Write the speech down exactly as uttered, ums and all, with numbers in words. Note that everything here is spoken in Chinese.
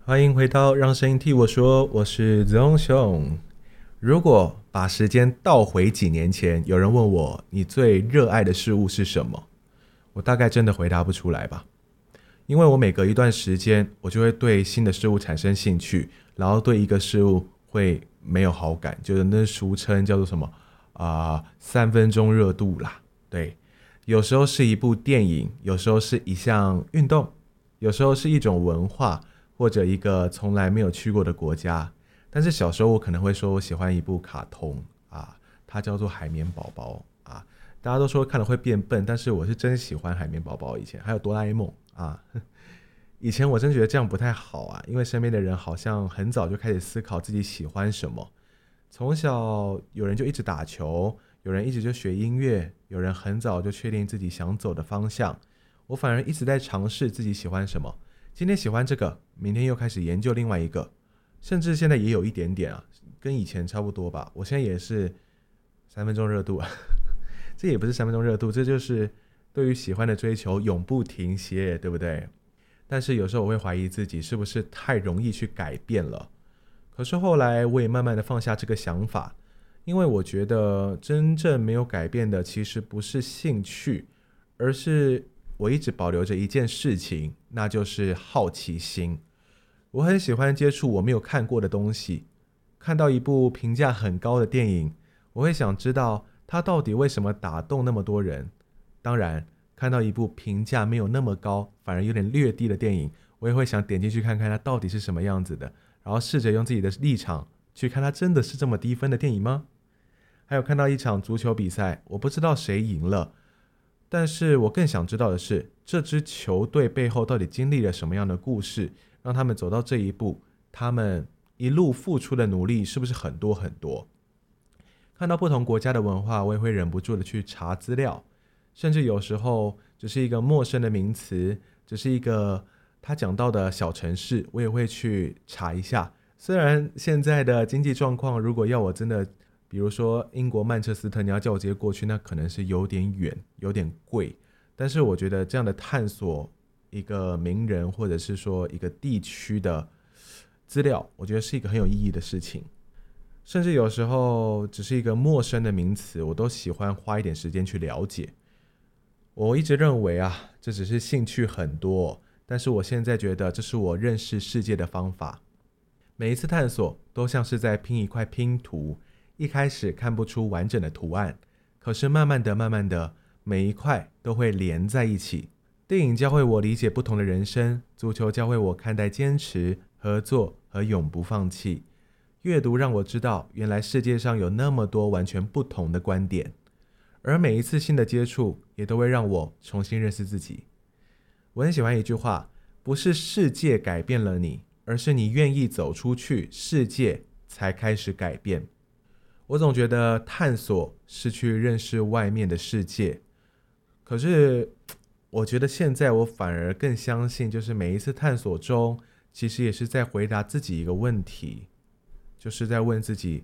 欢迎回到让声音替我说，我是子龙兄。如果把时间倒回几年前，有人问我你最热爱的事物是什么，我大概真的回答不出来吧。因为我每隔一段时间，我就会对新的事物产生兴趣，然后对一个事物会没有好感，就是那俗称叫做什么啊、呃三分钟热度啦。对，有时候是一部电影，有时候是一项运动，有时候是一种文化，或者一个从来没有去过的国家。但是小时候我可能会说我喜欢一部卡通啊，它叫做海绵宝宝啊。大家都说看了会变笨，但是我是真喜欢海绵宝宝。以前还有哆啦 A 梦啊，以前我真觉得这样不太好啊，因为身边的人好像很早就开始思考自己喜欢什么。从小有人就一直打球，有人一直就学音乐，有人很早就确定自己想走的方向。我反而一直在尝试自己喜欢什么，今天喜欢这个，明天又开始研究另外一个，甚至现在也有一点点啊，跟以前差不多吧。我现在也是三分钟热度啊，这也不是三分钟热度，这就是对于喜欢的追求永不停歇，对不对？但是有时候我会怀疑自己是不是太容易去改变了。可是后来我也慢慢的放下这个想法，因为我觉得真正没有改变的其实不是兴趣，而是我一直保留着一件事情，那就是好奇心。我很喜欢接触我没有看过的东西，看到一部评价很高的电影，我会想知道它到底为什么打动那么多人。当然，看到一部评价没有那么高，反而有点略低的电影，我也会想点进去看看它到底是什么样子的，然后试着用自己的立场去看它真的是这么低分的电影吗？还有看到一场足球比赛，我不知道谁赢了，但是我更想知道的是，这支球队背后到底经历了什么样的故事，让他们走到这一步，他们一路付出的努力是不是很多很多？看到不同国家的文化，我也会忍不住的去查资料，甚至有时候只是一个陌生的名词，只是一个他讲到的小城市，我也会去查一下。虽然现在的经济状况，如果要我真的，比如说英国曼彻斯特，你要叫我直接过去，那可能是有点远，有点贵。但是我觉得这样的探索一个名人或者是说一个地区的资料，我觉得是一个很有意义的事情。甚至有时候只是一个陌生的名词，我都喜欢花一点时间去了解。我一直认为啊，这只是兴趣很多，但是我现在觉得这是我认识世界的方法。每一次探索都像是在拼一块拼图，一开始看不出完整的图案，可是慢慢的、慢慢的，每一块都会连在一起。电影教会我理解不同的人生，足球教会我看待坚持、合作和永不放弃。阅读让我知道，原来世界上有那么多完全不同的观点，而每一次新的接触也都会让我重新认识自己。我很喜欢一句话，不是世界改变了你，而是你愿意走出去，世界才开始改变。我总觉得探索是去认识外面的世界，可是我觉得现在我反而更相信，就是每一次探索中，其实也是在回答自己一个问题，就是在问自己，